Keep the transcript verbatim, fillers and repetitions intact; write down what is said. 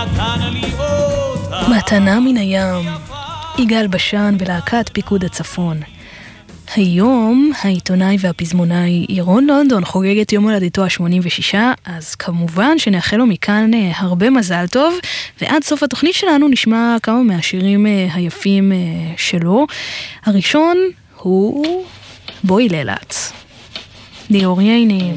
מתנה מן הים, יגאל בשן ולהקת פיקוד הצפון. היום העיתונאי והפזמונאי ירון לונדון חוגג את יום הולדתו ה-שמונים ושש, אז כמובן שנאחל לו מכאן הרבה מזל טוב, ועד סוף התוכנית שלנו נשמע כמה מהשירים היפים שלו. הראשון הוא בואי לאילת, ליאור ייני.